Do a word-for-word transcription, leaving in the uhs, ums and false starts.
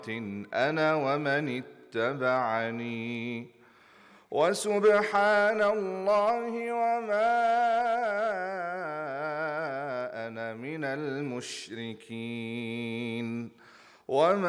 أنا ومن اتبعني وسبحان الله وما أنا من المشركين. وما